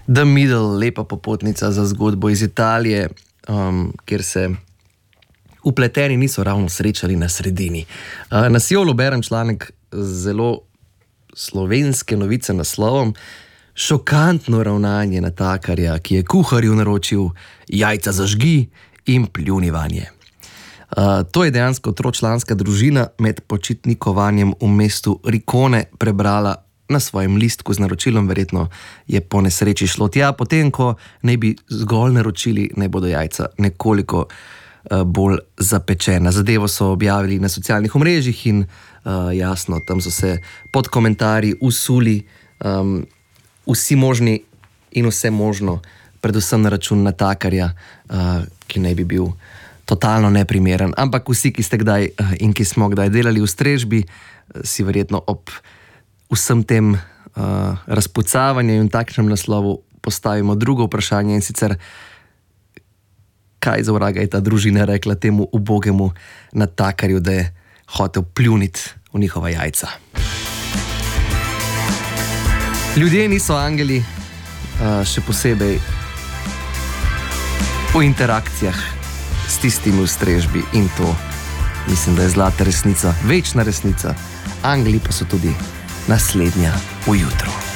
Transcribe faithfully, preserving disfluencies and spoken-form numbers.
The Middle, lepa popotnica za zgodbo iz Italije, um, kjer se upleteni niso ravno srečali na sredini. Uh, na Siolu berem članek zelo slovenske novice naslovom Šokantno ravnanje natakarja, ki je kuharju naročil jajca zažgi in pljunivanje. Uh, to je dejansko tročlanska družina med počitnikovanjem v mestu Ricone prebrala na svojem listku z naročilom, verjetno je po nesreči šlo tja, potem ko naj bi zgolj naročili, naj bodo jajca nekoliko uh, bolj zapečena. Zadevo so objavili na socialnih omrežjih in uh, jasno, tam so se pod komentarji usuli um, vsi možni in vse možno, predvsem na račun natakarja, uh, ki naj bi bil totalno neprimeren. Ampak vsi, ki ste kdaj uh, in ki smo kdaj delali v strežbi, uh, si verjetno ob vsem tem uh, razpucavanju in takšnem naslovu postavimo drugo vprašanje, in sicer, kaj za vraga je ta družina rekla temu ubogemu natakarju, da je hotel pljuniti v njihova jajca. Ljudje niso angeli, uh, še posebej v interakcijah s tistimi v strežbi, in to mislim, da je zlata resnica, večna resnica. Angeli pa so tudi naslednja ujutro.